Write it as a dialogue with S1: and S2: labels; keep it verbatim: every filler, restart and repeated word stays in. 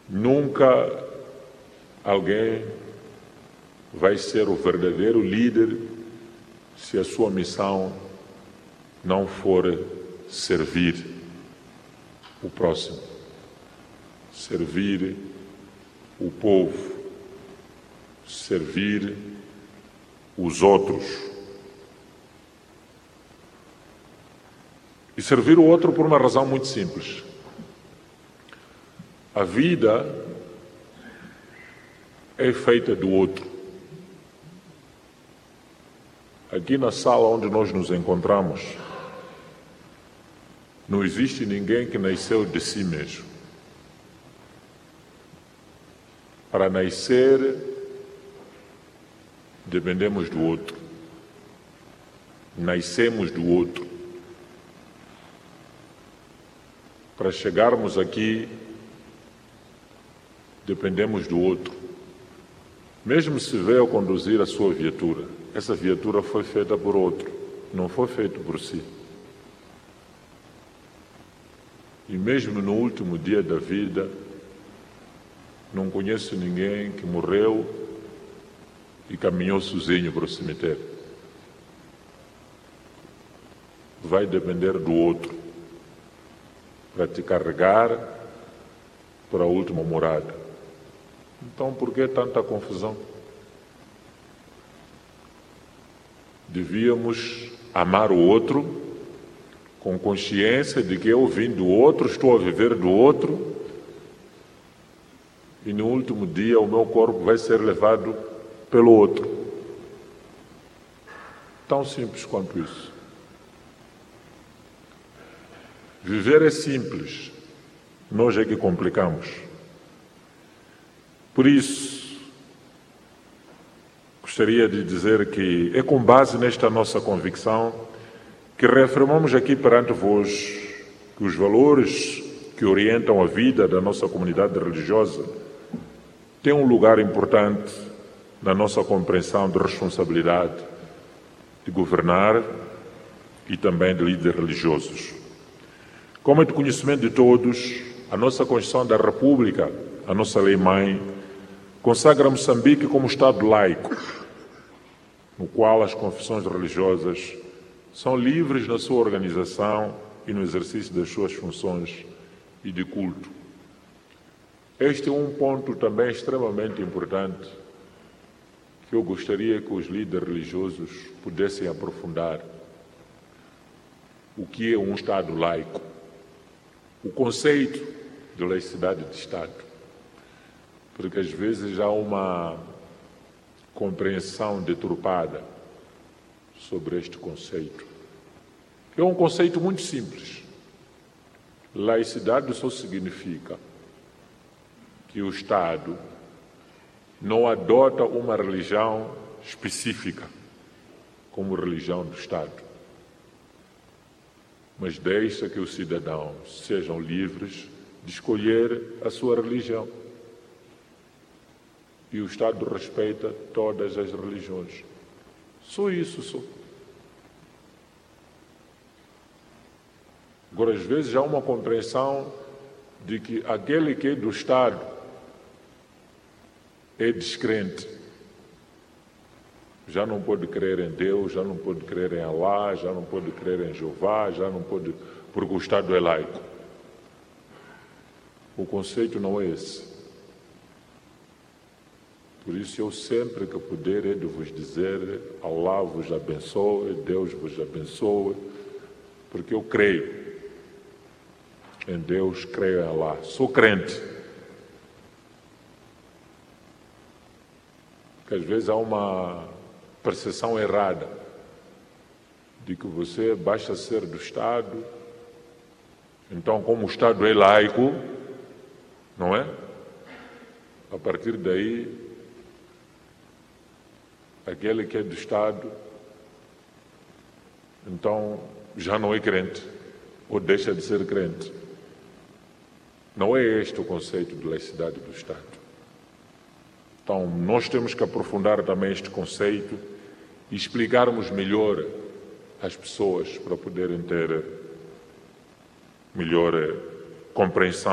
S1: Nunca alguém vai ser o verdadeiro líder se a sua missão não for servir o próximo, servir o povo, servir os outros. E servir o outro por uma razão muito simples. A vida é feita do outro. Aqui na sala onde nós nos encontramos, não existe ninguém que nasceu de si mesmo. Para nascer, dependemos do outro. Nascemos do outro. Para chegarmos aqui, dependemos do outro. Mesmo se veio conduzir a sua viatura, essa viatura foi feita por outro, não foi feita por si. E mesmo no último dia da vida, não conheço ninguém que morreu e caminhou sozinho para o cemitério. Vai depender do outro para te carregar para a última morada. Então, por que tanta confusão? Devíamos amar o outro com consciência de que eu vim do outro, estou a viver do outro, e no último dia o meu corpo vai ser levado pelo outro. Tão simples quanto isso. Viver é simples, nós é que complicamos. Por isso, gostaria de dizer que é com base nesta nossa convicção que reafirmamos aqui perante vós que os valores que orientam a vida da nossa comunidade religiosa têm um lugar importante na nossa compreensão de responsabilidade de governar e também de líderes religiosos. Como é de conhecimento de todos, a nossa Constituição da República, a nossa lei-mãe, consagra Moçambique como Estado laico, no qual as confissões religiosas são livres na sua organização e no exercício das suas funções e de culto. Este é um ponto também extremamente importante que eu gostaria que os líderes religiosos pudessem aprofundar. O que é um Estado laico? O conceito de laicidade de Estado. Porque às vezes há uma compreensão deturpada sobre este conceito. É um conceito muito simples. Laicidade só significa que o Estado não adota uma religião específica como religião do Estado, mas deixa que os cidadãos sejam livres de escolher a sua religião. E o Estado respeita todas as religiões. Só isso, só. Agora, às vezes, há uma compreensão de que aquele que é do Estado é descrente. Já não pode crer em Deus, já não pode crer em Alá, já não pode crer em Jeová, já não pode... porque o Estado é laico. O conceito não é esse. Por isso, eu sempre que puder é de vos dizer, Allah vos abençoe, Deus vos abençoe, porque eu creio em Deus, creio em Allah. Sou crente. Porque às vezes há uma percepção errada de que você basta ser do Estado, então como o Estado é laico, não é? A partir daí, aquele que é do Estado, então já não é crente, ou deixa de ser crente. Não é este o conceito de laicidade do Estado. Então, nós temos que aprofundar também este conceito e explicarmos melhor às pessoas para poderem ter melhor compreensão